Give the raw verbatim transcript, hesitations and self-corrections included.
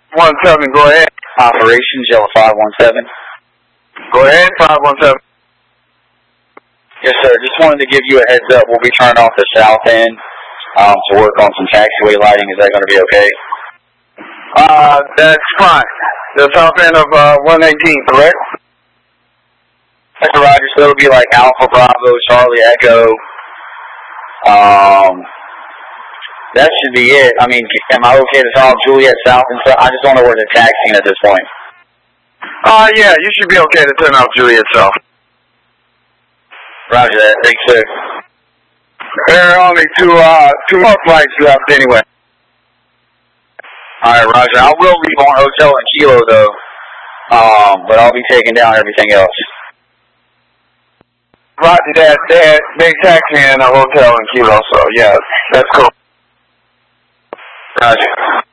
one seven, go ahead. Operations, Yellow five one seven. Go ahead, five one seven. Yes, sir. Just wanted to give you a heads up. We'll be turning off the south end um, to work on some taxiway lighting. Is that going to be okay? Uh, that's fine. The south end of uh, one eighteen, correct? That's Roger. So it'll be like Alpha Bravo, Charlie Echo. Um, that should be it. I mean, am I okay to turn off Juliet South and stuff? I just don't know where the taxiing at this point. Uh, yeah, you should be okay to turn off Juliet South. Roger that. Thanks, sir. There are only two, uh, two more flights left anyway. All right, Roger. I will leave on Hotel and Kilo, though, um, but I'll be taking down everything else. Roger that. They, they taxi in a hotel in Kilo, so yeah, that's cool. Roger.